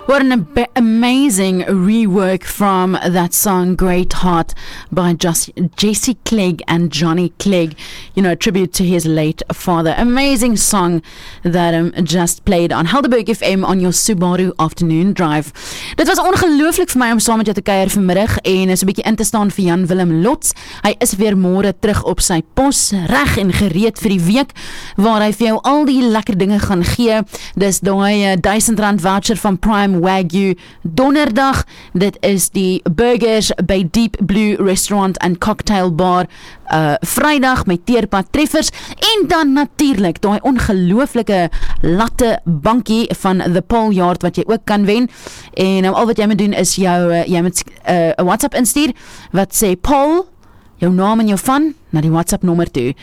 What an amazing rework from that song Great Heart by Jesse Clegg and Johnny Clegg, a tribute to his late father. Amazing song that just played on Helderberg FM on your Subaru afternoon drive. Dit was ongelooflik vir my om saam met jou te kuier vanmiddag en so 'n bietjie in te staan vir Jan Willem Lots. Hy is weer môre terug op sy pos, reg en gereed vir die week waar hy vir jou al die lekker dinge gaan gee. Dis daai R1000 voucher van Prime Wagyu donderdag. Dit is die burgers by Deep Blue Restaurant and Cocktail Bar Vrydag met teerpad treffers en dan natuurlik daai ongelooflike latte bankie van The Pole Yard wat jy ook kan wen. En al wat jy moet doen is jy moet 'n WhatsApp instuur wat sê Paul, jou naam en jou van na die WhatsApp nommer toe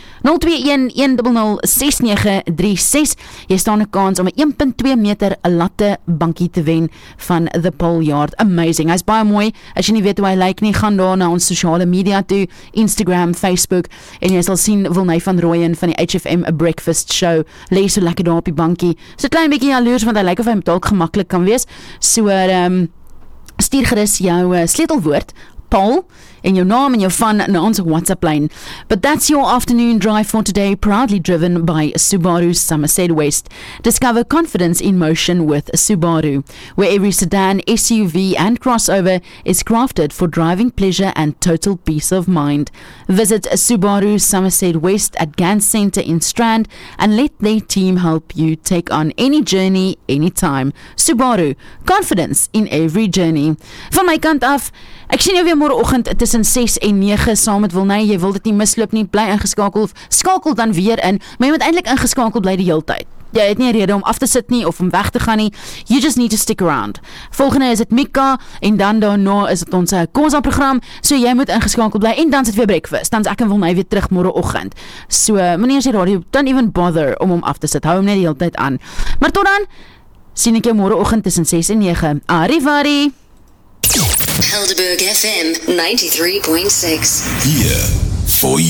021-100-6936. Jy staan 'n kans om 'n 1.2 meter latte bankie te wen van The Pole Yard. Amazing. Hy's baie mooi. As jy nie weet hoe hy lyk nie, gaan daar na ons sosiale media toe, Instagram, Facebook, en jy sal sien Wilney van Rooyen van die HFM A Breakfast Show lê so lekker daar op die bankie. So klein bietjie jaloers want hy lyk of hy dalk gemaklik kan wees. So stuur gerus jou sleutelwoord Paul en jou naam en jou van na ons WhatsApp lyn. But that's your afternoon drive for today, proudly driven by Subaru Somerset West. Discover confidence in motion with Subaru, where every sedan, SUV and crossover is crafted for driving pleasure and total peace of mind. Visit Subaru Somerset West at Gans Centre in Strand and let their team help you take on any journey, anytime. Subaru, confidence in every journey. Van my kant af, ek sien jou weer môreoggend tussen 6 en 9 saam met Wilney. Jy wil dit nie misloop nie, bly ingeskakel of skakel dan weer in, maar jy moet eintlik ingeskakel bly die hele tyd. Jy het nie 'n rede om af te sit nie of om weg te gaan nie. You just need to stick around. Volgende is dit Mika en dan daarna is dit ons Kosa program. So jy moet ingeskakel bly en dan sit weer breakfast. Dan is ek en Wilney weer terug môreoggend. So moenie eens die radio, don't even bother om hom af te sit. Hou hom net die hele tyd aan. Maar tot dan sien ek jou môreoggend tussen 6 en 9. Arrivari. Helderberg FM 93.6. Here for you.